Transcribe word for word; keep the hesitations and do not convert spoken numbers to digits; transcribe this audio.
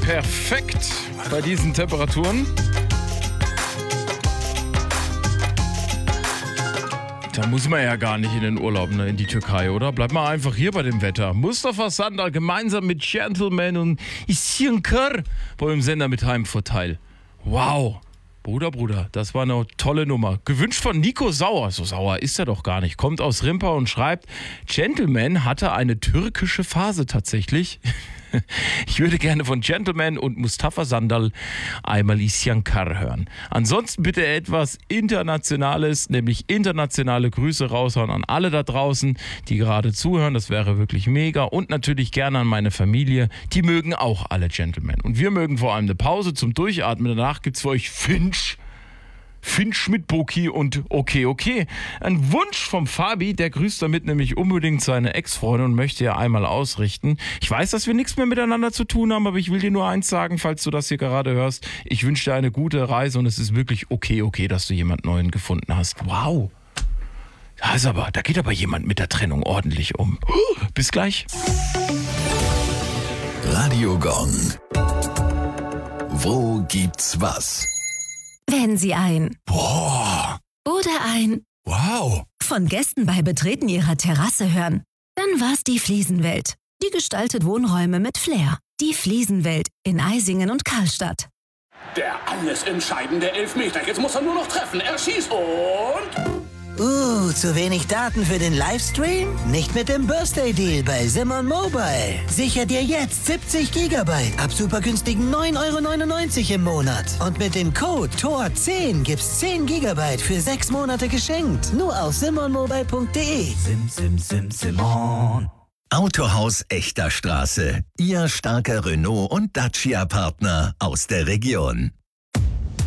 perfekt bei diesen Temperaturen. Da muss man ja gar nicht in den Urlaub, ne, in die Türkei, oder? Bleibt mal einfach hier bei dem Wetter. Mustafa Sandal gemeinsam mit Gentleman und Isyankar beim Sender mit Heimvorteil. Wow. Bruder, Bruder, das war eine tolle Nummer. Gewünscht von Nico Sauer. So sauer ist er doch gar nicht. Kommt aus Rimper und schreibt, Gentleman hatte eine türkische Phase tatsächlich. Ich würde gerne von Gentleman und Mustafa Sandal einmal Isyankar hören. Ansonsten bitte etwas Internationales, nämlich internationale Grüße raushauen an alle da draußen, die gerade zuhören. Das wäre wirklich mega. Und natürlich gerne an meine Familie. Die mögen auch alle Gentleman. Und wir mögen vor allem eine Pause zum Durchatmen. Danach gibt's für euch Finch. Finch mit Boki und okay, okay. Ein Wunsch vom Fabi, der grüßt damit nämlich unbedingt seine Ex-Freundin und möchte ja einmal ausrichten. Ich weiß, dass wir nichts mehr miteinander zu tun haben, aber ich will dir nur eins sagen, falls du das hier gerade hörst. Ich wünsche dir eine gute Reise und es ist wirklich okay, okay, dass du jemand Neuen gefunden hast. Wow. Da ist aber, da geht aber jemand mit der Trennung ordentlich um. Bis gleich. Radio Gong. Wo gibt's was? Wenn Sie ein Boah, oder ein wow, von Gästen bei Betreten Ihrer Terrasse hören, dann war's die Fliesenwelt. Die gestaltet Wohnräume mit Flair. Die Fliesenwelt in Eisingen und Karlstadt. Der alles entscheidende Elfmeter. Jetzt muss er nur noch treffen. Er schießt und... Uh, zu wenig Daten für den Livestream? Nicht mit dem Birthday-Deal bei Simon Mobile. Sicher dir jetzt siebzig Gigabyte ab super günstigen neun Euro neunundneunzig im Monat. Und mit dem Code T O R zehn gibt's zehn Gigabyte für sechs Monate geschenkt. Nur auf simonmobile punkt de. Sim, sim, sim, Simon. Autohaus Echter Straße. Ihr starker Renault und Dacia-Partner aus der Region.